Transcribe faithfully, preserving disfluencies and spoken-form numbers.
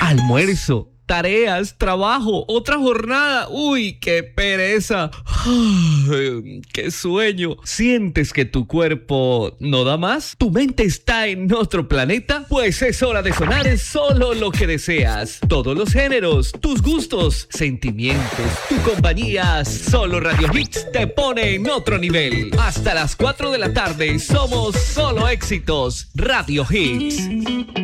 almuerzo, tareas, trabajo, otra jornada. ¡Uy, qué pereza! Ay, ¡qué sueño! ¿Sientes que tu cuerpo no da más? ¿Tu mente está en otro planeta? Pues es hora de sonar es solo lo que deseas. Todos los géneros, tus gustos, sentimientos, tu compañía. Solo Radio Hits te pone en otro nivel. Hasta las cuatro de la tarde somos solo éxitos. Radio Hits.